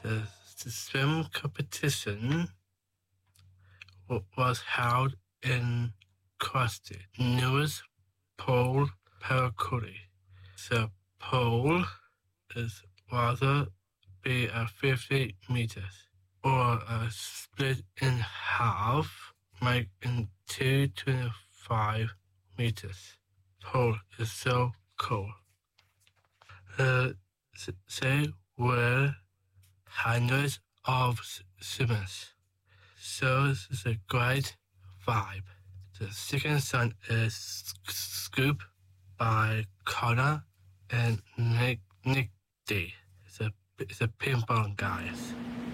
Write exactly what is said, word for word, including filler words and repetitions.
The, the swim competition was held in Crusted, newest pole paracoody. The pole is rather be at fifty meters, or a split in half, making two twenty-five meters. Pole is so cool. Uh, they were hundreds of swimmers, so this is a great vibe. The second song is Scoop by Connor and Nick Nick D. It's a it's a ping pong guys.